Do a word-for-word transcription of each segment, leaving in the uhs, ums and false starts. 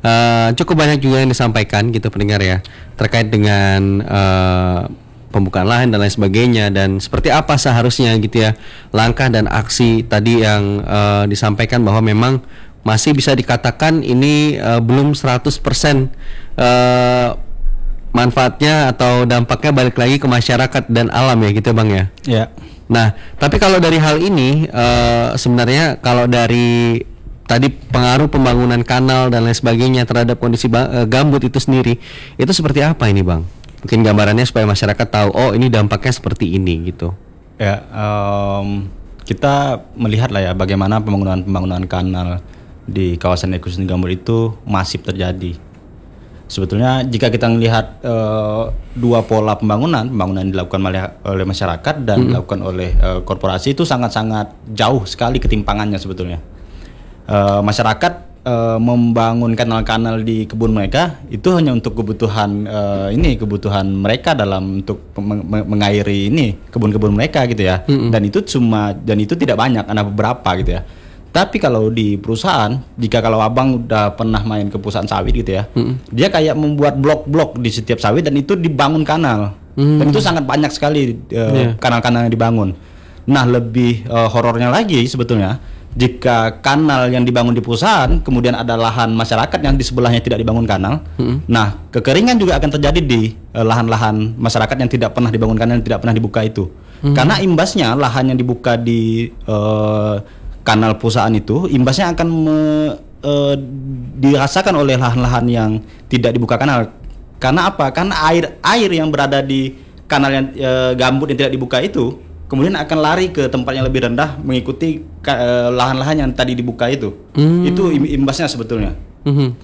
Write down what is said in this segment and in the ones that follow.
uh, cukup banyak juga yang disampaikan gitu pendengar ya terkait dengan uh, pembukaan lahan dan lain sebagainya, dan seperti apa seharusnya gitu ya langkah dan aksi tadi yang uh, disampaikan bahwa memang masih bisa dikatakan ini uh, belum seratus persen uh, manfaatnya atau dampaknya balik lagi ke masyarakat dan alam ya gitu Bang ya. Ya. Nah, tapi kalau dari hal ini uh, sebenarnya kalau dari tadi pengaruh pembangunan kanal dan lain sebagainya terhadap kondisi ba- uh, gambut itu sendiri, itu seperti apa ini Bang? Mungkin gambarannya supaya masyarakat tahu, oh ini dampaknya seperti ini gitu. Ya, um, kita melihat lah ya bagaimana pembangunan-pembangunan kanal di kawasan ekosistem gambut itu masif terjadi. Sebetulnya jika kita melihat uh, dua pola pembangunan, pembangunan yang dilakukan oleh, oleh masyarakat dan hmm. dilakukan oleh uh, korporasi itu sangat-sangat jauh sekali ketimpangannya sebetulnya. Uh, masyarakat Uh, membangun kanal-kanal di kebun mereka itu hanya untuk kebutuhan uh, ini kebutuhan mereka dalam untuk meng- mengairi ini kebun-kebun mereka gitu ya. Mm-hmm. Dan itu cuma dan itu tidak banyak, ada beberapa gitu ya. Tapi kalau di perusahaan, jika kalau abang udah pernah main ke perusahaan sawit gitu ya, mm-hmm. dia kayak membuat blok-blok di setiap sawit dan itu dibangun kanal. Mm-hmm. Dan itu sangat banyak sekali uh, yeah. kanal-kanal yang dibangun. Nah lebih uh, horornya lagi sebetulnya, jika kanal yang dibangun di perusahaan kemudian ada lahan masyarakat yang di sebelahnya tidak dibangun kanal, hmm. nah kekeringan juga akan terjadi di uh, lahan-lahan masyarakat yang tidak pernah dibangun kanal, yang tidak pernah dibuka itu. Hmm. Karena imbasnya lahan yang dibuka di uh, kanal perusahaan itu, imbasnya akan me, uh, dirasakan oleh lahan-lahan yang tidak dibuka kanal. Karena apa? Karena air air yang berada di kanal yang uh, gambut yang tidak dibuka itu kemudian akan lari ke tempat yang lebih rendah mengikuti uh, lahan-lahan yang tadi dibuka itu. Hmm. Itu imbasnya sebetulnya. Hmm.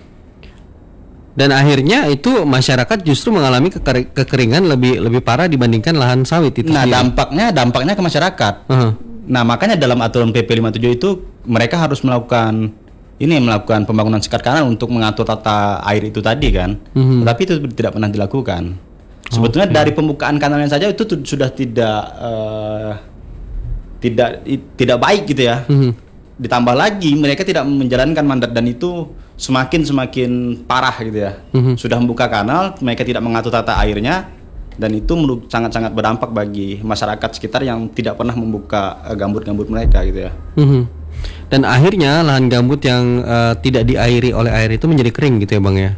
Dan akhirnya itu masyarakat justru mengalami keker- kekeringan lebih lebih parah dibandingkan lahan sawit itu. Nah, sendiri. dampaknya dampaknya ke masyarakat. Uh-huh. Nah, makanya dalam aturan P P lima puluh tujuh itu mereka harus melakukan ini melakukan pembangunan sekat kanal untuk mengatur tata air itu tadi kan. Hmm. Tapi itu tidak pernah dilakukan. Sebetulnya okay. dari pembukaan kanalnya saja itu tuh sudah tidak uh, tidak i, tidak baik gitu ya. Mm-hmm. Ditambah lagi mereka tidak menjalankan mandat dan itu semakin semakin parah gitu ya. Mm-hmm. Sudah membuka kanal, mereka tidak mengatur tata airnya dan itu sangat-sangat berdampak bagi masyarakat sekitar yang tidak pernah membuka uh, gambut-gambut mereka gitu ya. Mm-hmm. Dan akhirnya lahan gambut yang uh, tidak diairi oleh air itu menjadi kering gitu ya Bang ya.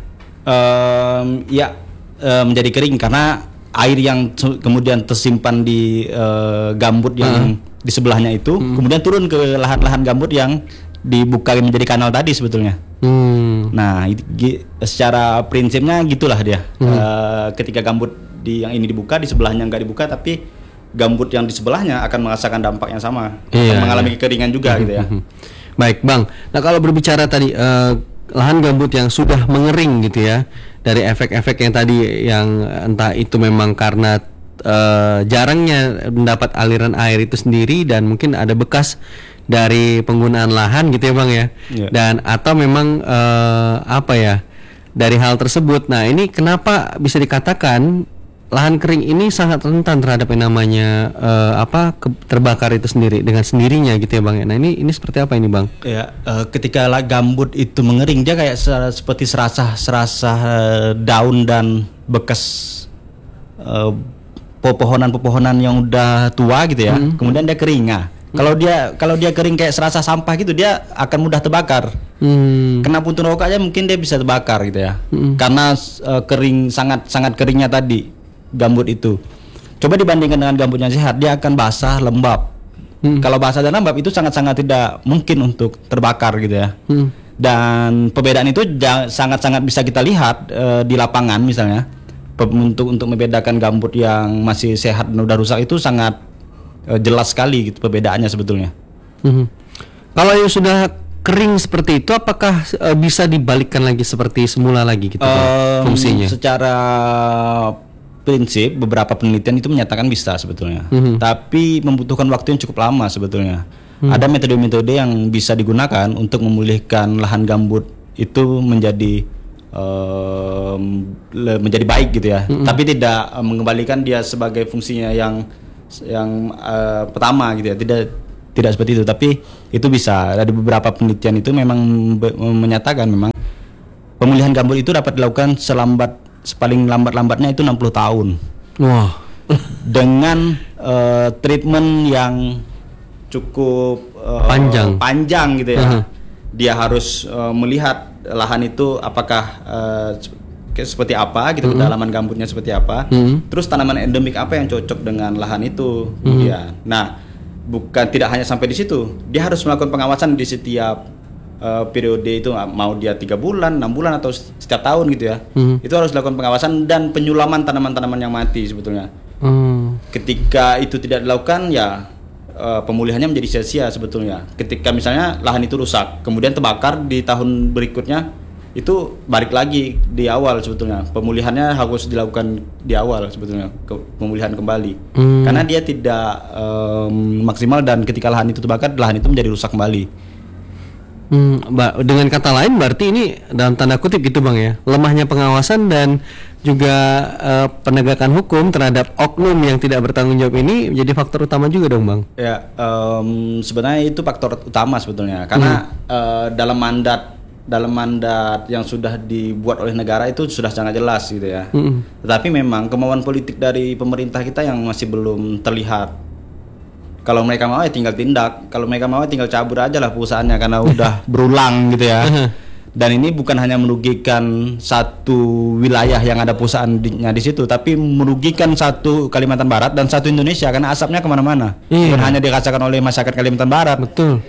Um, ya menjadi kering karena air yang kemudian tersimpan di uh, gambut yang uh. di sebelahnya itu hmm. kemudian turun ke lahan-lahan gambut yang dibuka menjadi kanal tadi sebetulnya. Hmm. Nah, it, secara prinsipnya gitulah dia. Hmm. Uh, ketika gambut di yang ini dibuka, di sebelahnya nggak dibuka, tapi gambut yang di sebelahnya akan merasakan dampak yang sama, iya, akan mengalami iya. kekeringan juga hmm. gitu ya. Hmm. Baik, Bang. Nah, kalau berbicara tadi uh, lahan gambut yang sudah mengering gitu ya, dari efek-efek yang tadi yang entah itu memang karena uh, jarangnya mendapat aliran air itu sendiri dan mungkin ada bekas dari penggunaan lahan gitu ya Bang ya. Yeah. Dan atau memang uh, apa ya dari hal tersebut. Nah, ini kenapa bisa dikatakan lahan kering ini sangat rentan terhadap yang namanya uh, apa ke, terbakar itu sendiri dengan sendirinya gitu ya Bang ya. Nah, ini ini seperti apa ini Bang? Ya, uh, ketika gambut itu mengering dia kayak se- seperti serasa serasa uh, daun dan bekas uh, pepohonan-pepohonan yang udah tua gitu ya. Hmm. Kemudian dia kering. Nah, hmm. kalau dia kalau dia kering kayak serasa sampah gitu dia akan mudah terbakar. Hmm. Kena puntung rokok aja mungkin dia bisa terbakar gitu ya. Hmm. Karena uh, kering sangat sangat keringnya tadi gambut itu. Coba dibandingkan dengan gambut yang sehat, dia akan basah, lembab. Hmm. Kalau basah dan lembab itu sangat-sangat tidak mungkin untuk terbakar gitu ya. Hmm. Dan perbedaan itu ja- sangat-sangat bisa kita lihat uh, di lapangan misalnya. Pe- untuk untuk membedakan gambut yang masih sehat dan udah rusak itu sangat uh, jelas sekali gitu perbedaannya sebetulnya. Hmm. Kalau yang sudah kering seperti itu, apakah uh, bisa dibalikkan lagi seperti semula lagi gitu um, fungsinya? Secara prinsip beberapa penelitian itu menyatakan bisa sebetulnya, mm-hmm. tapi membutuhkan waktu yang cukup lama sebetulnya. Mm. Ada metode-metode yang bisa digunakan untuk memulihkan lahan gambut itu menjadi um, le, menjadi baik gitu ya, mm-hmm. tapi tidak uh, mengembalikan dia sebagai fungsinya yang yang uh, pertama gitu ya. Tidak tidak seperti itu, tapi itu bisa. Ada beberapa penelitian itu memang be, menyatakan memang pemulihan gambut itu dapat dilakukan selambat paling lambat-lambatnya itu enam puluh tahun. Wah. Dengan uh, treatment yang cukup uh, Panjang. panjang gitu ya. Uh-huh. Dia harus uh, melihat lahan itu apakah uh, seperti apa gitu, uh-huh. kedalaman gambutnya seperti apa. Uh-huh. Terus tanaman endemik apa yang cocok dengan lahan itu. Uh-huh. Ya. Nah, bukan tidak hanya sampai di situ. Dia harus melakukan pengawasan di setiap uh, periode itu, mau dia tiga bulan, enam bulan atau setiap tahun gitu ya. Uh-huh. Itu harus dilakukan pengawasan dan penyulaman tanaman-tanaman yang mati sebetulnya. Uh-huh. Ketika itu tidak dilakukan ya Uh, pemulihannya menjadi sia-sia sebetulnya. Ketika misalnya lahan itu rusak, kemudian terbakar di tahun berikutnya, itu balik lagi di awal sebetulnya. Pemulihannya harus dilakukan di awal sebetulnya, ke, pemulihan kembali. Hmm. Karena dia tidak um, maksimal dan ketika lahan itu terbakar, lahan itu menjadi rusak kembali. Hmm, dengan kata lain berarti ini dalam tanda kutip gitu Bang ya, lemahnya pengawasan dan juga uh, penegakan hukum terhadap oknum yang tidak bertanggung jawab ini menjadi faktor utama juga dong Bang. Ya, um, sebenarnya itu faktor utama sebetulnya karena hmm. uh, dalam mandat dalam mandat yang sudah dibuat oleh negara itu sudah sangat jelas gitu ya. Hmm. Tetapi memang kemauan politik dari pemerintah kita yang masih belum terlihat. Kalau mereka mau ya tinggal tindak, kalau mereka mau ya tinggal cabut aja lah perusahaannya karena udah berulang gitu ya. Dan ini bukan hanya merugikan satu wilayah yang ada perusahaannya di situ, tapi merugikan satu Kalimantan Barat dan satu Indonesia karena asapnya kemana-mana. Iya. Bukan hanya dirasakan oleh masyarakat Kalimantan Barat. Betul.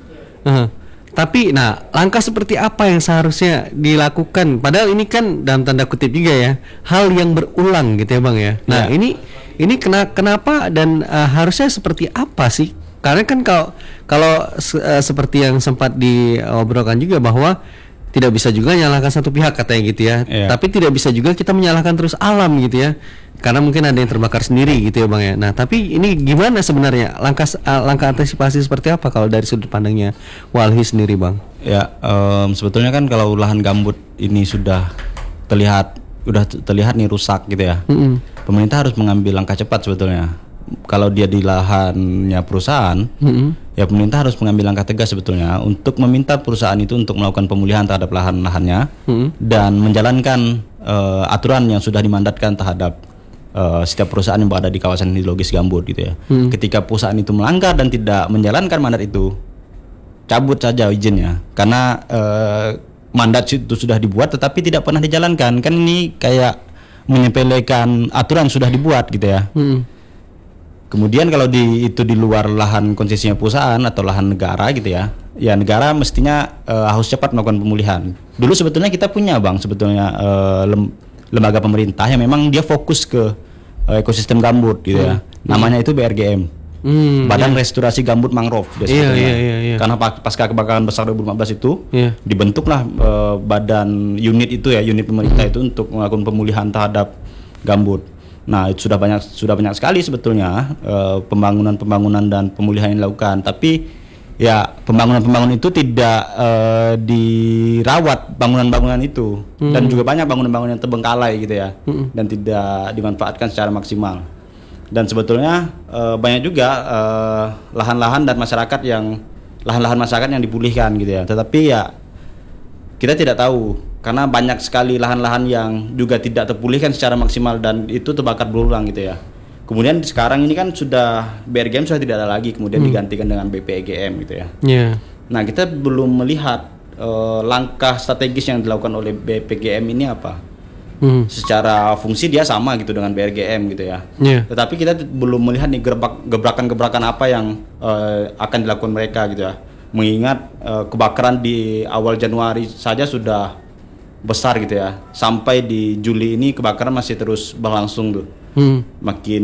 Uh, tapi, nah langkah seperti apa yang seharusnya dilakukan? Padahal ini kan dalam tanda kutip juga ya, hal yang berulang gitu ya Bang ya. Nah ya. ini ini kena, kenapa dan uh, harusnya seperti apa sih? Karena kan kalau kalau uh, seperti yang sempat diobrolkan juga bahwa tidak bisa juga menyalahkan satu pihak katanya gitu ya. Yeah. Tapi tidak bisa juga kita menyalahkan terus alam gitu ya. Karena mungkin ada yang terbakar sendiri gitu ya Bang ya. Nah, tapi ini gimana sebenarnya langkah uh, langkah antisipasi seperti apa kalau dari sudut pandangnya Walhi sendiri Bang? Ya, um, sebetulnya kan kalau lahan gambut ini sudah terlihat udah terlihat nih rusak gitu ya. Mm-hmm. Pemerintah harus mengambil langkah cepat sebetulnya. Kalau dia di lahannya perusahaan, mm-hmm. ya pemerintah harus mengambil langkah tegas sebetulnya untuk meminta perusahaan itu untuk melakukan pemulihan terhadap lahan-lahannya mm-hmm. dan menjalankan uh, aturan yang sudah dimandatkan terhadap uh, setiap perusahaan yang berada di kawasan hidrologis gambut gitu ya. Mm-hmm. Ketika perusahaan itu melanggar dan tidak menjalankan mandat itu, cabut saja izinnya karena uh, mandat itu sudah dibuat tetapi tidak pernah dijalankan. Kan ini kayak menyepelekan aturan sudah dibuat gitu ya. Mm-hmm. Kemudian kalau di itu di luar lahan konsesinya perusahaan atau lahan negara gitu ya, ya negara mestinya uh, harus cepat melakukan pemulihan. Dulu sebetulnya kita punya Bang sebetulnya uh, lem, lembaga pemerintah yang memang dia fokus ke uh, ekosistem gambut gitu ya. Hmm. Namanya itu B R G M, hmm, Badan iya. Restorasi Gambut Mangrove. Iya, iya, iya, iya. Karena pasca kebakaran besar dua ribu lima belas itu iya. dibentuklah uh, badan unit itu ya, unit pemerintah hmm. itu untuk melakukan pemulihan terhadap gambut. Nah, itu sudah banyak sudah banyak sekali sebetulnya uh, pembangunan-pembangunan dan pemulihan yang dilakukan. Tapi ya pembangunan-pembangunan itu tidak uh, dirawat bangunan-bangunan itu hmm. dan juga banyak bangunan-bangunan yang terbengkalai gitu ya hmm. dan tidak dimanfaatkan secara maksimal. Dan sebetulnya uh, banyak juga uh, lahan-lahan dan masyarakat yang lahan-lahan masyarakat yang dipulihkan gitu ya. Tetapi ya kita tidak tahu karena banyak sekali lahan-lahan yang juga tidak terpulihkan secara maksimal dan itu terbakar berulang gitu ya. Kemudian sekarang ini kan sudah B R G M sudah tidak ada lagi, kemudian hmm. digantikan dengan B P E G M gitu ya. Yeah. Nah, kita belum melihat uh, langkah strategis yang dilakukan oleh B P G M ini apa. Hmm. Secara fungsi dia sama gitu dengan B R G M gitu ya. Yeah. Tetapi kita belum melihat nih gerbak, gebrakan-gebrakan apa yang uh, akan dilakukan mereka gitu ya. Mengingat uh, kebakaran di awal Januari saja sudah besar gitu ya, sampai di Juli ini kebakaran masih terus berlangsung tuh. Hmm. Makin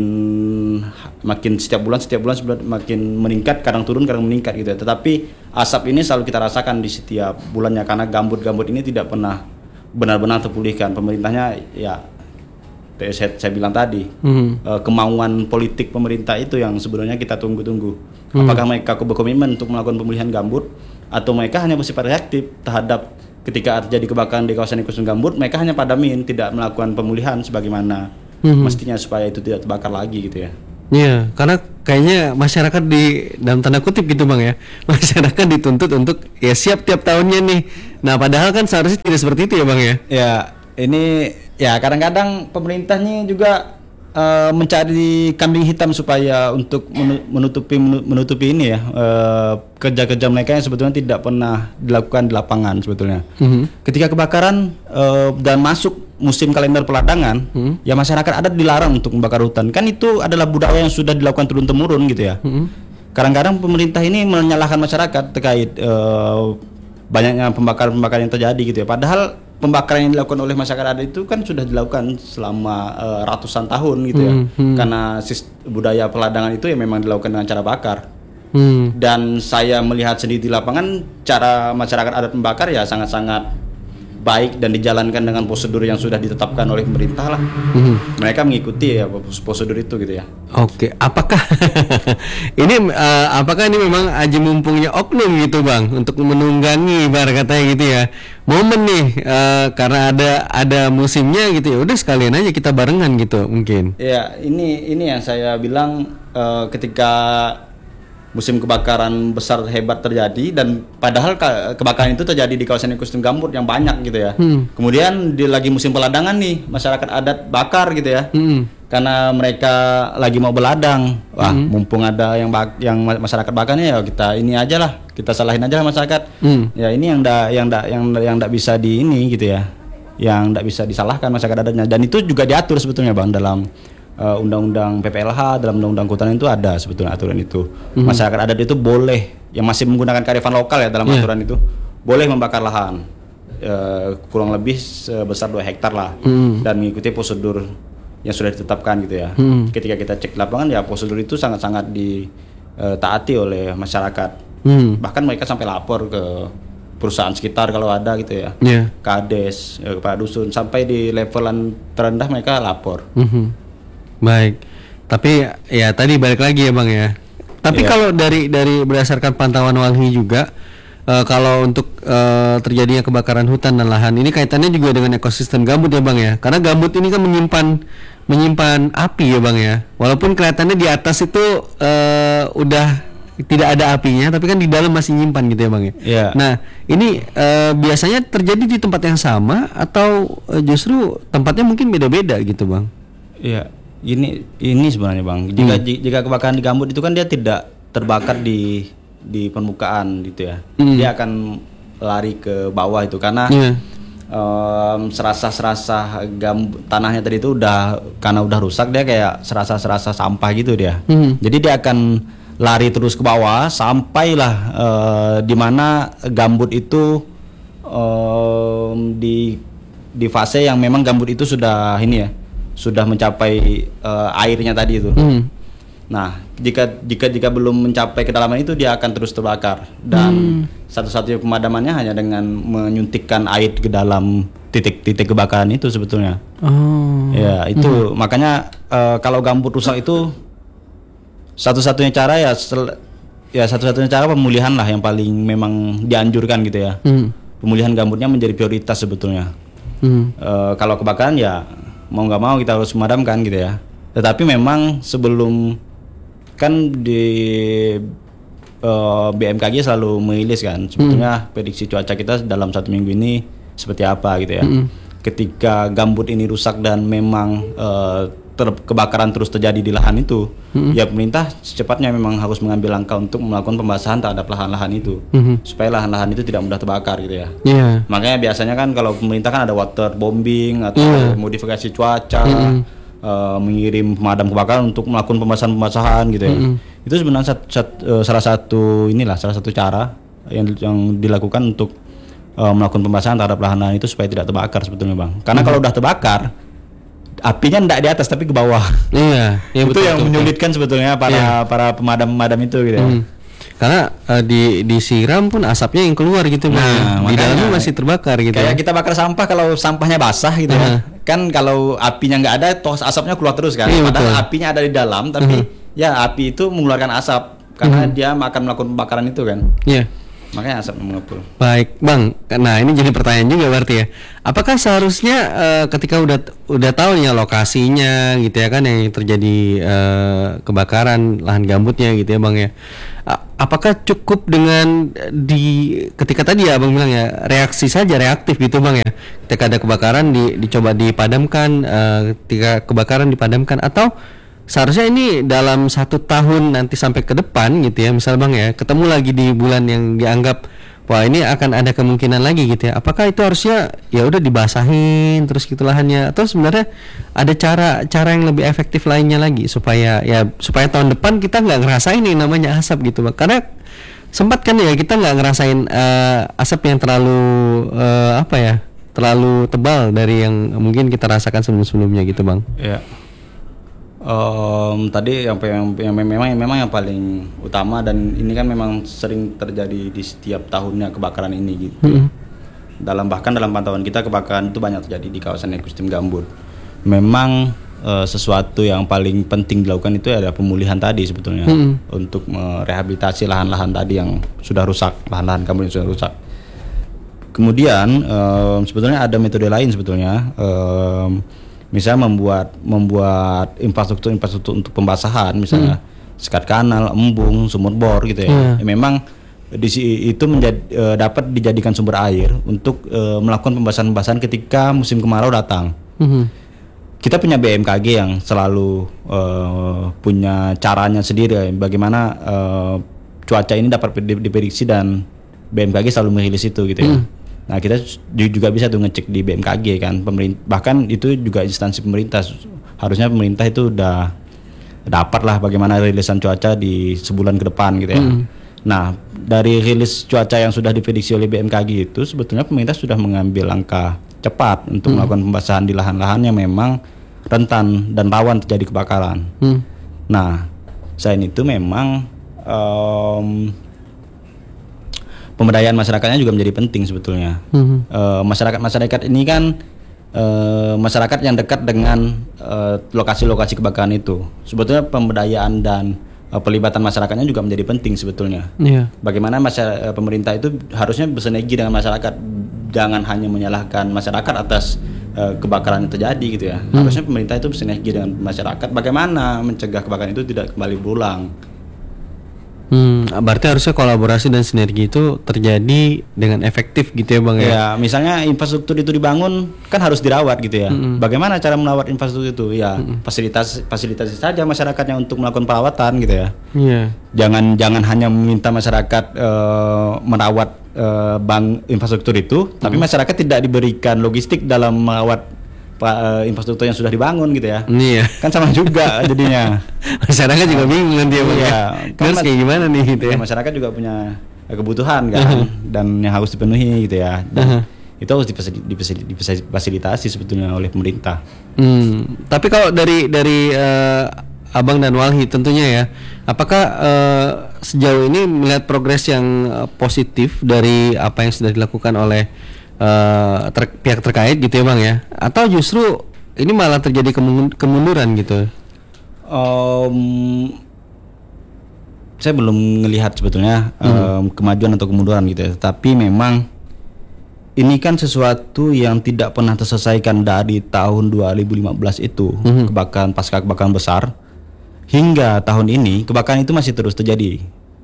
makin setiap bulan setiap bulan makin meningkat, kadang turun kadang meningkat gitu ya. Tetapi asap ini selalu kita rasakan di setiap bulannya karena gambut-gambut ini tidak pernah benar-benar terpulihkan. Pemerintahnya ya saya, saya bilang tadi hmm. uh, kemauan politik pemerintah itu yang sebenarnya kita tunggu-tunggu. Hmm. Apakah mereka berkomitmen untuk melakukan pemulihan gambut atau mereka hanya bersifat reaktif terhadap ketika terjadi kebakaran di kawasan ekosistem gambut, mereka hanya padamin tidak melakukan pemulihan sebagaimana hmm. mestinya supaya itu tidak terbakar lagi gitu ya. Iya, karena kayaknya masyarakat di dalam tanda kutip gitu bang ya, masyarakat dituntut untuk ya siap tiap tahunnya nih. Nah padahal kan seharusnya tidak seperti itu ya bang ya. Ya, ini ya kadang-kadang pemerintahnya juga eh, mencari kambing hitam supaya untuk menu- menutupi menutupi ini ya eh, kerja-kerja mereka yang sebetulnya tidak pernah dilakukan di lapangan sebetulnya. Mhm. Ketika kebakaran eh, dan masuk musim kalender peladangan, Mhm. ya masyarakat adat dilarang untuk membakar hutan. Kan itu adalah budaya yang sudah dilakukan turun-temurun gitu ya. Mhm. Kadang-kadang pemerintah ini menyalahkan masyarakat terkait eh, banyaknya pembakaran-pembakaran yang terjadi gitu ya. Padahal pembakaran yang dilakukan oleh masyarakat adat itu kan sudah dilakukan selama eh, ratusan tahun gitu ya. Hmm, hmm. Karena sis- budaya peladangan itu ya memang dilakukan dengan cara bakar. Hmm. Dan saya melihat sendiri di lapangan cara masyarakat adat membakar ya sangat-sangat baik dan dijalankan dengan prosedur yang sudah ditetapkan oleh pemerintah lah. Mhm. Mereka mengikuti ya prosedur itu gitu ya. Oke, apakah ini eh, apakah ini memang aji mumpungnya oknum gitu bang untuk menunggangi ibarat katanya gitu ya momen nih eh, karena ada ada musimnya gitu ya udah sekalian aja kita barengan gitu mungkin. Ya, ini ini yang saya bilang eh, ketika musim kebakaran besar hebat terjadi dan padahal ka- kebakaran itu terjadi di kawasan ekosistem gambut yang banyak gitu ya. Hmm. Kemudian di lagi musim peladangan nih masyarakat adat bakar gitu ya. Hmm. Karena mereka lagi mau beladang. Wah, Hmm. mumpung ada yang bak- yang ma- masyarakat bakarnya ya kita ini aja lah, kita salahin aja lah masyarakat. Hmm. Ya ini yang da, yang da, yang yang enggak bisa di ini gitu ya. Yang enggak bisa disalahkan masyarakat adatnya dan itu juga diatur sebetulnya Bang dalam uh, undang-undang P P L H, dalam undang-undang kehutanan itu ada sebetulnya aturan itu. Mhm. Masyarakat adat itu boleh yang masih menggunakan kearifan lokal ya dalam Yeah. aturan itu boleh membakar lahan uh, kurang lebih sebesar dua hektar lah Mhm. dan mengikuti prosedur yang sudah ditetapkan gitu ya. Mhm. Ketika kita cek lapangan ya prosedur itu sangat-sangat ditaati oleh masyarakat. Hmm. Bahkan mereka sampai lapor ke perusahaan sekitar kalau ada gitu ya. Ya. Kades, eh, kepala dusun sampai di levelan terendah mereka lapor. Mhm. Baik. Tapi ya tadi balik lagi ya bang ya. Tapi Iya. kalau dari dari berdasarkan pantauan Walhi juga eh, kalau untuk eh, terjadinya kebakaran hutan dan lahan ini kaitannya juga dengan ekosistem gambut ya bang ya. Karena gambut ini kan menyimpan menyimpan api ya bang ya. Walaupun kelihatannya di atas itu eh, udah tidak ada apinya, tapi kan di dalam masih nyimpan gitu ya bang ya. Iya. Nah ini eh, biasanya terjadi di tempat yang sama atau eh, justru tempatnya mungkin beda-beda gitu bang? Iya, ini ini sebenarnya Bang. Jika Hmm. ji- jika kebakaran di gambut itu kan dia tidak terbakar di di permukaan gitu ya. Hmm. Dia akan lari ke bawah itu karena Iya. em, serasa-serasa gambut tanahnya tadi itu udah karena udah rusak dia kayak serasa-serasa sampah gitu dia. Hmm. Jadi dia akan lari terus ke bawah sampailah eh, di mana gambut itu em, di di fase yang memang gambut itu sudah ini ya sudah mencapai eh, airnya tadi itu. Hmm. Nah, jika jika jika belum mencapai kedalaman itu dia akan terus terbakar dan satu-satunya pemadamannya hanya dengan menyuntikkan air ke dalam titik-titik kebakaran itu sebetulnya. Oh. Ya, itu makanya eh, kalau gambut rusak itu satu-satunya cara ya sel- ya satu-satunya cara pemulihan lah yang paling memang dianjurkan gitu ya. Hmm. Pemulihan gambutnya menjadi prioritas sebetulnya. Hmm. Eh, kalau kebakaran ya mau nggak mau kita harus memadamkan gitu ya. Tetapi memang sebelum kan di eh, B M K G selalu merilis kan sebetulnya prediksi cuaca kita dalam satu minggu ini seperti apa gitu ya. Mm-mm. Ketika gambut ini rusak dan memang eh, ter- kebakaran terus terjadi di lahan itu, ya pemerintah secepatnya memang harus mengambil langkah untuk melakukan pembasahan terhadap lahan-lahan itu Mhm. supaya lahan-lahan itu tidak mudah terbakar gitu ya. Iya. Makanya biasanya kan kalau pemerintah kan ada water bombing atau Iya. modifikasi cuaca, Mm-mm. eh, mengirim pemadam kebakaran untuk melakukan pembasahan-pembasahan gitu ya. Mm-mm. Itu sebenarnya sat- sat- eh, salah satu inilah salah satu cara yang yang dilakukan untuk eh, melakukan pembasahan terhadap lahan-lahan itu supaya tidak terbakar sebetulnya Bang. Karena kalau udah terbakar apinya tidak di atas tapi ke bawah. Iya. Iya, itu betul, yang betul, betul. menyulitkan sebetulnya para Iya. para pemadam-pemadam itu gitu ya. Hmm. Karena eh, di disiram pun asapnya yang keluar gitu bang. Nah, Di makanya dalamnya masih terbakar gitu. Kayak kita bakar sampah kalau sampahnya basah gitu ya. Kan kalau apinya nggak ada toh asapnya keluar terus kan. Iya, Padahal betul. apinya ada di dalam tapi ya api itu mengeluarkan asap karena dia akan melakukan pembakaran itu kan. Iya. makanya asap mengepul. Baik, Bang. Nah, ini jadi pertanyaan juga berarti ya. Apakah seharusnya uh, ketika udah udah tahu ya lokasinya gitu ya kan yang terjadi uh, kebakaran lahan gambutnya gitu ya, Bang ya. A- apakah cukup dengan di ketika tadi ya Abang bilang ya, reaksi saja reaktif gitu, Bang ya. Ketika ada kebakaran di, dicoba dipadamkan, uh, ketika kebakaran dipadamkan, atau seharusnya ini dalam satu tahun nanti sampai ke depan gitu ya, misal Bang ya, ketemu lagi di bulan yang dianggap wah ini akan ada kemungkinan lagi gitu ya, apakah itu harusnya ya udah dibasahin terus gitu lahannya, atau sebenarnya ada cara-cara yang lebih efektif lainnya lagi supaya ya supaya tahun depan kita nggak ngerasain ini namanya asap gitu Bang, karena sempat kan ya kita nggak ngerasain uh, asap yang terlalu uh, apa ya terlalu tebal dari yang mungkin kita rasakan sebelum-sebelumnya gitu Bang. Ya. Um, tadi yang, yang, yang memang yang memang yang paling utama dan ini kan memang sering terjadi di setiap tahunnya kebakaran ini gitu. Mm-hmm. Dalam bahkan dalam pantauan kita kebakaran itu banyak terjadi di kawasan ekosistem gambut. Memang uh, sesuatu yang paling penting dilakukan itu adalah pemulihan tadi sebetulnya, mm-hmm. untuk merehabilitasi lahan-lahan tadi yang sudah rusak, lahan-lahan gambut yang sudah rusak. Kemudian um, sebetulnya ada metode lain sebetulnya. Um, Misalnya membuat membuat infrastruktur-infrastruktur untuk pembasahan, misalnya hmm. sekat kanal, embung, sumur bor gitu ya. Hmm. Ya memang di itu menjadi e, dapat dijadikan sumber air untuk e, melakukan pembasahan-pembasahan ketika musim kemarau datang. Hmm. Kita punya B M K G yang selalu e, punya caranya sendiri bagaimana e, cuaca ini dapat diprediksi dan B M K G selalu merilis itu gitu ya. Hmm. Nah kita juga bisa tuh ngecek di B M K G kan, pemerintah bahkan itu juga instansi pemerintah, harusnya pemerintah itu udah dapat lah bagaimana rilisan cuaca di sebulan ke depan gitu ya. Hmm. Nah dari rilis cuaca yang sudah diprediksi oleh B M K G itu sebetulnya pemerintah sudah mengambil langkah cepat untuk hmm. melakukan pembasahan di lahan-lahan yang memang rentan dan rawan terjadi kebakaran. Hmm. Nah selain itu memang um, pemberdayaan masyarakatnya juga menjadi penting sebetulnya. Mm-hmm. E, masyarakat masyarakat ini kan e, masyarakat yang dekat dengan e, lokasi-lokasi kebakaran itu. Sebetulnya pemberdayaan dan e, pelibatan masyarakatnya juga menjadi penting sebetulnya. Yeah. Bagaimana masyarakat, pemerintah itu harusnya bersinergi dengan masyarakat, jangan hanya menyalahkan masyarakat atas e, kebakaran yang terjadi gitu ya. Mm. Harusnya pemerintah itu bersinergi dengan masyarakat. Bagaimana mencegah kebakaran itu tidak kembali berulang. Hmm, berarti harusnya kolaborasi dan sinergi itu terjadi dengan efektif gitu ya Bang ya? Ya, misalnya infrastruktur itu dibangun kan harus dirawat gitu ya. Mm-hmm. Bagaimana cara merawat infrastruktur itu? Ya, mm-hmm. fasilitas fasilitasi saja masyarakatnya untuk melakukan perawatan gitu ya. Yeah. Jangan jangan hanya meminta masyarakat uh, merawat uh, bank infrastruktur itu, mm-hmm. tapi masyarakat tidak diberikan logistik dalam merawat uh, infrastruktur yang sudah dibangun gitu ya. Iya. Kan sama juga jadinya. Masyarakat juga bingung nanti ya Bang ya. Kan kayak gimana nih gitu ya. Masyarakat juga punya kebutuhan kan uh-huh. dan yang harus dipenuhi gitu ya. Dan uh-huh. itu harus difasilitasi sebetulnya oleh pemerintah. Hmm. Tapi kalau dari dari uh, Abang dan Walhi tentunya ya, apakah uh, sejauh ini melihat progres yang uh, positif dari apa yang sudah dilakukan oleh uh, ter- pihak terkait gitu ya Bang ya? Atau justru ini malah terjadi kemunduran gitu? Um, saya belum melihat sebetulnya hmm. um, kemajuan atau kemunduran gitu ya. Tapi memang ini kan sesuatu yang tidak pernah terselesaikan dari tahun dua ribu lima belas itu, hmm. kebakaran pasca kebakaran besar hingga tahun ini kebakaran itu masih terus terjadi.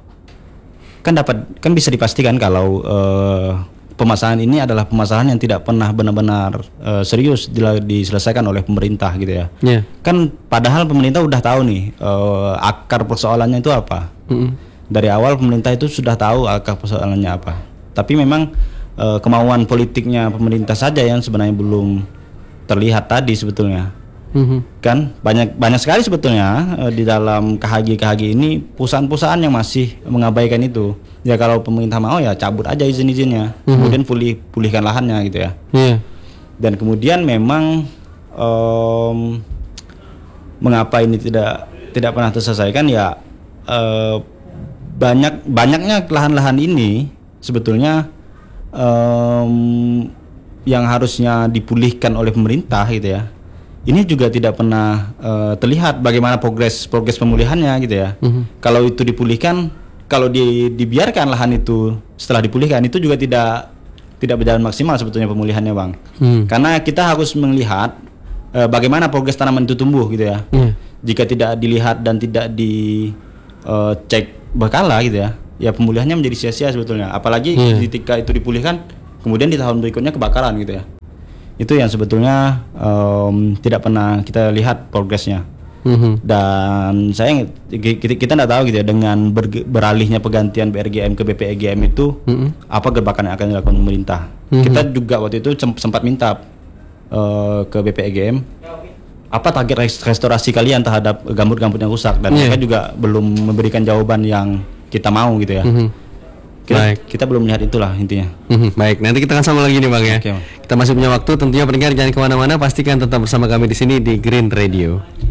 Kan dapat kan bisa dipastikan kalau uh, permasalahan ini adalah permasalahan yang tidak pernah benar-benar uh, serius diselesaikan oleh pemerintah gitu ya. Yeah. Kan padahal pemerintah udah tahu nih uh, akar persoalannya itu apa. Mm-hmm. Dari awal pemerintah itu sudah tahu akar persoalannya apa. Tapi memang uh, kemauan politiknya pemerintah saja yang sebenarnya belum terlihat tadi sebetulnya. Mm-hmm. Kan banyak banyak sekali sebetulnya uh, di dalam K H G-K H G ini perusahaan-perusahaan yang masih mengabaikan itu. Ya kalau pemerintah mau ya cabut aja izin-izinnya, mm-hmm. kemudian pulih pulihkan lahannya gitu ya. Yeah. Dan kemudian memang um, mengapa ini tidak tidak pernah terselesaikan ya uh, banyak banyaknya lahan-lahan ini sebetulnya um, yang harusnya dipulihkan oleh pemerintah gitu ya. Ini juga tidak pernah uh, terlihat bagaimana progres progres pemulihannya gitu ya. Mm-hmm. Kalau itu dipulihkan kalau di, dibiarkan lahan itu setelah dipulihkan itu juga tidak tidak berjalan maksimal sebetulnya pemulihannya, Bang. Hmm. Karena kita harus melihat uh, bagaimana progres tanaman itu tumbuh gitu ya. Yeah. Jika tidak dilihat dan tidak di uh, cek berkala gitu ya, ya pemulihannya menjadi sia-sia sebetulnya. Apalagi Yeah. ketika itu dipulihkan, kemudian di tahun berikutnya kebakaran gitu ya. Itu yang sebetulnya um, tidak pernah kita lihat progresnya. Mhm. Dan saya kita kita tidak tahu gitu ya, dengan ber, beralihnya pergantian B R G M ke B P E G M itu Mhm. apa gebrakan yang akan dilakukan pemerintah. Mhm. Kita juga waktu itu sem- sempat minta uh, ke B P E G M apa target res- restorasi kalian terhadap gambut-gambut yang rusak, dan Yeah. mereka juga belum memberikan jawaban yang kita mau gitu ya. Mhm. Kita, Baik. kita belum melihat itulah intinya. Mhm, baik, nanti kita akan sama lagi nih Bang ya. Oke, Bang. Kita masih punya waktu, tentunya pendengar jangan kemana-mana, pastikan tetap bersama kami di sini di Green Radio.